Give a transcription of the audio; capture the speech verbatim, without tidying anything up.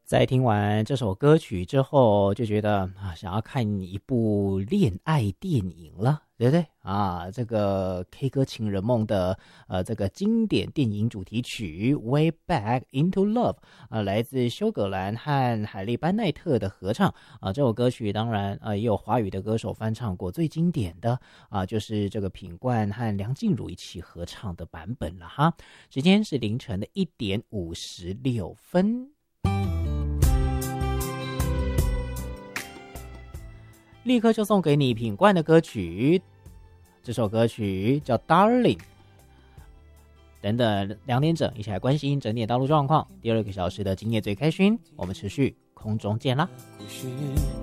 在听完这首歌曲之后，就觉得啊，想要看一部恋爱电影了，对不对啊？这个 K 歌情人梦的呃这个经典电影主题曲《Way Back Into Love》啊，来自休葛兰和海莉班奈特的合唱啊。这首歌曲当然呃也有华语的歌手翻唱过，最经典的啊就是这个品冠和梁静茹一起合唱的版本了哈。时间是凌晨的一点五十六分。立刻就送给你品冠的歌曲，这首歌曲叫 Darling。 等等两点整一起来关心整点道路状况，第二个小时的今夜最开心，我们持续空中见啦。